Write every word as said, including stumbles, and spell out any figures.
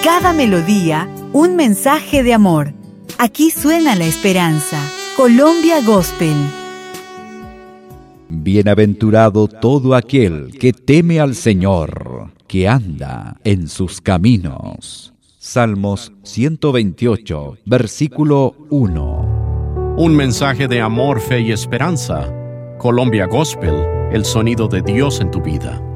Cada melodía, un mensaje de amor. Aquí suena la esperanza. Colombia Gospel. Bienaventurado todo aquel que teme al Señor, que anda en sus caminos. Salmos ciento veintiocho, versículo uno. Un mensaje de amor, fe y esperanza. Colombia Gospel, el sonido de Dios en tu vida.